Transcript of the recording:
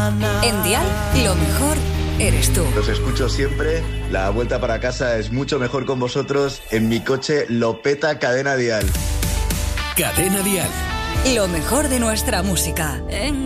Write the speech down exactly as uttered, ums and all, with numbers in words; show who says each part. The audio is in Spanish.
Speaker 1: En Dial, lo mejor eres tú.
Speaker 2: Los escucho siempre. La vuelta para casa es mucho mejor con vosotros. En mi coche lo peta Cadena Dial.
Speaker 3: Cadena Dial.
Speaker 1: Lo mejor de nuestra música. En